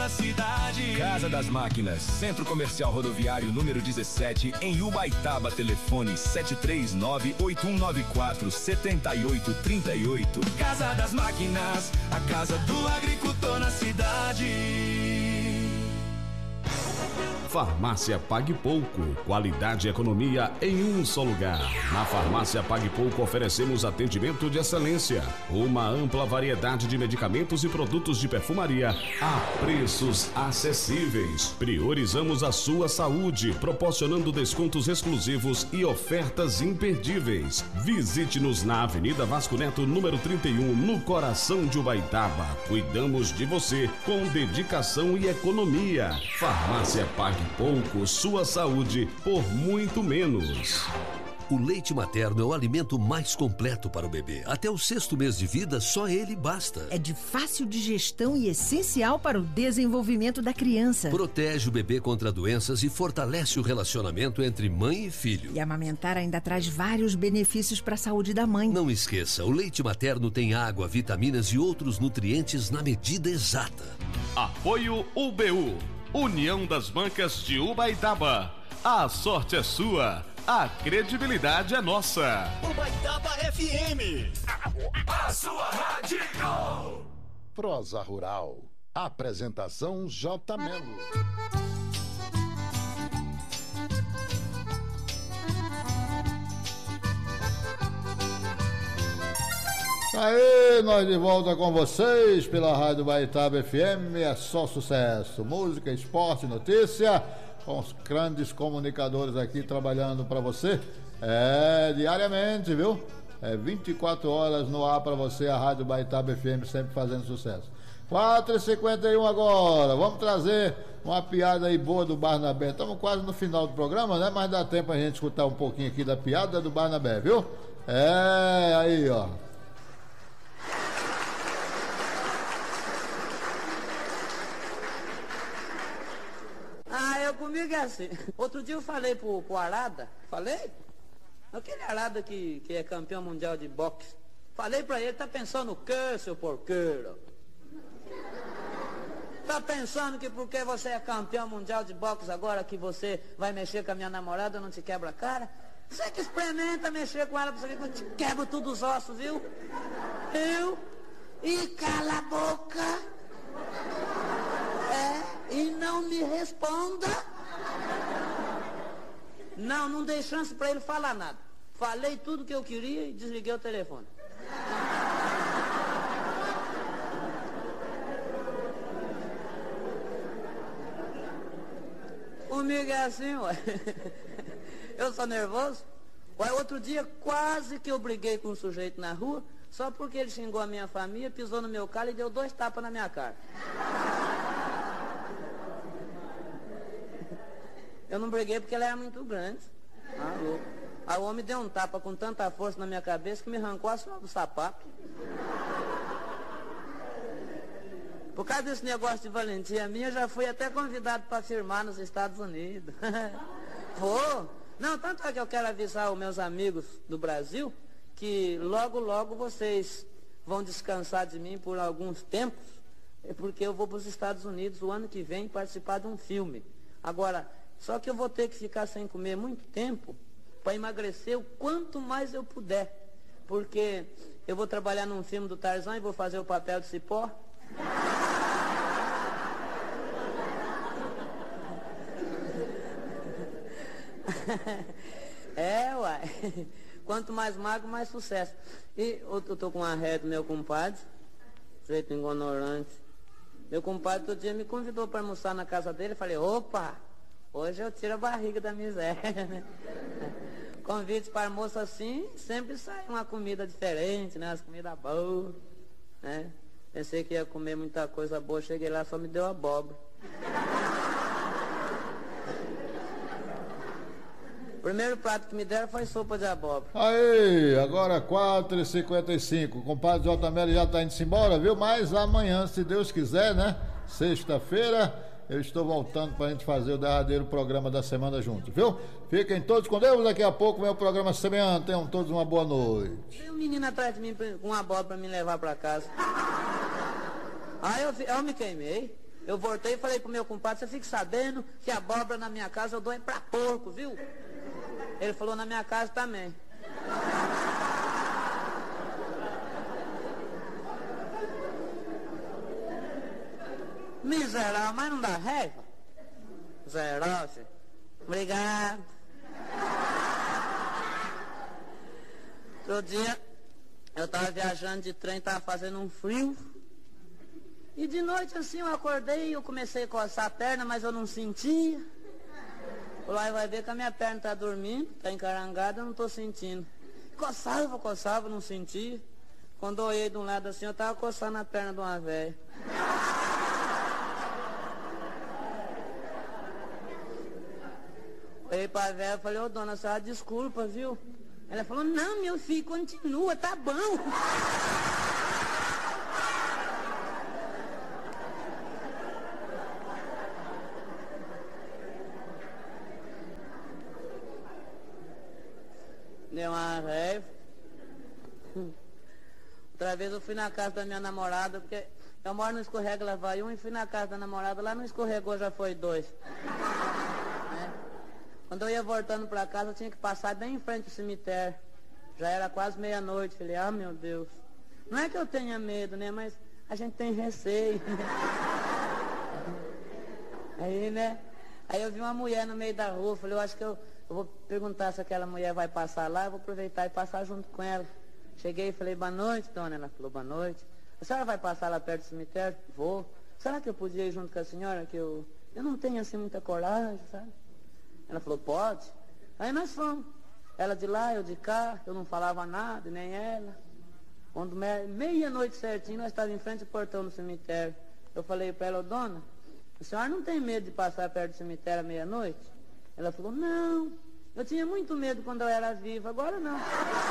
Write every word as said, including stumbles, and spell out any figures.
cidade. Casa das Máquinas, Centro Comercial Rodoviário número dezessete, em Ubaitaba. Telefone sete três nove, oito um nove quatro, sete oito três oito. Casa das Máquinas, a casa do agricultor na cidade. Farmácia Pague Pouco, qualidade e economia em um só lugar. Na Farmácia Pague Pouco oferecemos atendimento de excelência, uma ampla variedade de medicamentos e produtos de perfumaria a preços acessíveis. Priorizamos a sua saúde, proporcionando descontos exclusivos e ofertas imperdíveis. Visite-nos na Avenida Vasco Neto, número trinta e um, no coração de Ubaitaba. Cuidamos de você com dedicação e economia. Farmácia Pague Pouco, sua saúde por muito menos. O leite materno é o alimento mais completo para o bebê. Até o sexto mês de vida, só ele basta. É de fácil digestão e essencial para o desenvolvimento da criança. Protege o bebê contra doenças e fortalece o relacionamento entre mãe e filho. E amamentar ainda traz vários benefícios para a saúde da mãe. Não esqueça, o leite materno tem água, vitaminas e outros nutrientes na medida exata. Apoio U B U, União das Bancas de Ubaitaba. A sorte é sua, a credibilidade é nossa. Ubaitaba F M, a sua rádio. Prosa Rural. Apresentação J. Melo. Aí, nós de volta com vocês pela Rádio Ubaitaba F M, é só sucesso, música, esporte, notícia, com os grandes comunicadores aqui trabalhando para você, é, diariamente, viu? É vinte e quatro horas no ar para você, a Rádio Ubaitaba F M sempre fazendo sucesso. quatro e cinquenta e um agora, vamos trazer uma piada aí boa do Barnabé, estamos quase no final do programa, né? Mas dá tempo a gente escutar um pouquinho aqui da piada do Barnabé, viu? É, aí ó. Ah, eu comigo é assim. Outro dia eu falei pro, pro Arada, falei? Aquele Arada que, que é campeão mundial de boxe. Falei pra ele, tá pensando o quê, seu porqueiro? Tá pensando que porque você é campeão mundial de boxe agora que você vai mexer com a minha namorada não te quebra a cara? Você que experimenta mexer com ela pra você ver que eu te quebro todos os ossos, viu? Eu? E cala a boca! É, e não me responda. Não, não dei chance pra ele falar nada. Falei tudo que eu queria e desliguei o telefone. Comigo é assim, ué. Eu sou nervoso. Ué, outro dia quase que eu briguei com um sujeito na rua, só porque ele xingou a minha família, pisou no meu carro e deu dois tapas na minha cara. Eu não briguei porque ela era muito grande. Ah, louco. Aí o homem deu um tapa com tanta força na minha cabeça que me arrancou a sola do sapato. Por causa desse negócio de valentia minha, eu já fui até convidado para firmar nos Estados Unidos. Vou. Não, tanto é que eu quero avisar os meus amigos do Brasil que logo, logo vocês vão descansar de mim por alguns tempos, porque eu vou para os Estados Unidos o ano que vem participar de um filme. Agora, só que eu vou ter que ficar sem comer muito tempo para emagrecer o quanto mais eu puder. Porque eu vou trabalhar num filme do Tarzan e vou fazer o papel de cipó. É, uai. Quanto mais magro, mais sucesso. E eu, eu tô com uma ré do meu compadre, jeito ignorante. Meu compadre todo dia me convidou para almoçar na casa dele. Eu falei, opa, hoje eu tiro a barriga da miséria, né? Convites para almoço assim, sempre sai uma comida diferente, né? As comidas boas, né? Pensei que ia comer muita coisa boa, cheguei lá, só me deu abóbora. O primeiro prato que me deram foi sopa de abóbora. Aí, agora quatro e cinquenta e cinco. O compadre J. Melo já está indo embora, viu? Mas amanhã, se Deus quiser, né? Sexta-feira, eu estou voltando para a gente fazer o derradeiro programa da semana junto, viu? Fiquem todos com Deus, daqui a pouco vem o programa semeando. Tenham todos uma boa noite. Tem um menino atrás de mim com uma abóbora para me levar para casa. Aí eu, eu me queimei. Eu voltei e falei pro meu compadre, você fica sabendo que a abóbora na minha casa eu dou é pra porco, viu? Ele falou, na minha casa também. Miserável, mas não dá raiva? Miserável. Obrigado. Outro dia, eu tava viajando de trem, tava fazendo um frio. E de noite assim eu acordei e eu comecei a coçar a perna, mas eu não sentia. Lá vai ver que a minha perna tá dormindo, tá encarangada, eu não tô sentindo. Coçava, coçava, não sentia. Quando eu olhei de um lado assim, eu tava coçando a perna de uma velha. Olhei pra velha e falei, ô dona, a senhora desculpa, viu? Ela falou, não, meu filho, continua, tá bom. Deu uma raiva. Outra vez eu fui na casa da minha namorada, porque eu moro no escorrega, lá vai um, e fui na casa da namorada, lá no escorregou já foi dois. É. Quando eu ia voltando pra casa, eu tinha que passar bem em frente ao cemitério. Já era quase meia-noite. Falei, ah, meu Deus. Não é que eu tenha medo, né? Mas a gente tem receio. Aí, né? Aí eu vi uma mulher no meio da rua. Falei, eu acho que eu, eu vou perguntar se aquela mulher vai passar lá. Eu vou aproveitar e passar junto com ela. Cheguei e falei, boa noite, dona. Ela falou, boa noite. A senhora vai passar lá perto do cemitério? Vou. Será que eu podia ir junto com a senhora? Que eu, eu não tenho assim muita coragem, sabe? Ela falou, pode. Aí nós fomos. Ela de lá, eu de cá, eu não falava nada, nem ela. Quando meia-noite certinho, nós estávamos em frente ao portão do cemitério. Eu falei para ela, oh, dona, a senhora não tem medo de passar perto do cemitério à meia-noite? Ela falou, não, eu tinha muito medo quando eu era viva, agora não.